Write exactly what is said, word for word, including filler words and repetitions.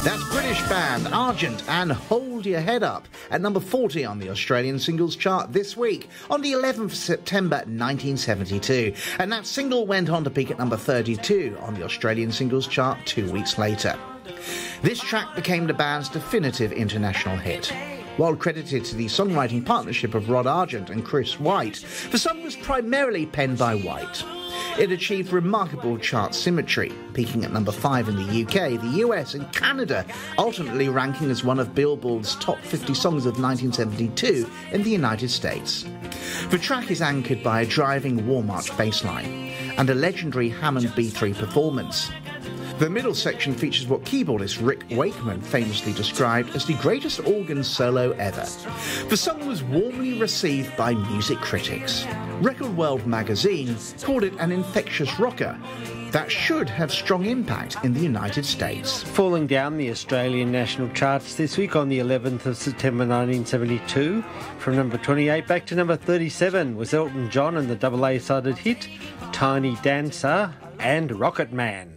That's British band Argent and Hold Your Head Up at number forty on the Australian singles chart this week on the eleventh of September nineteen seventy-two. And that single went on to peak at number thirty-two on the Australian singles chart two weeks later. This track became the band's definitive international hit. While credited to the songwriting partnership of Rod Argent and Chris White, the song was primarily penned by White. It achieved remarkable chart symmetry, peaking at number five in the U K, the U S and Canada, ultimately ranking as one of Billboard's top fifty songs of nineteen seventy-two in the United States. The track is anchored by a driving war march bass line and a legendary Hammond B three performance. The middle section features what keyboardist Rick Wakeman famously described as the greatest organ solo ever. The song was warmly received by music critics. Record World magazine called it an infectious rocker that should have strong impact in the United States. Falling down the Australian national charts this week on the eleventh of September nineteen seventy-two, from number twenty-eight back to number thirty-seven was Elton John and the double A-sided hit Tiny Dancer and Rocket Man.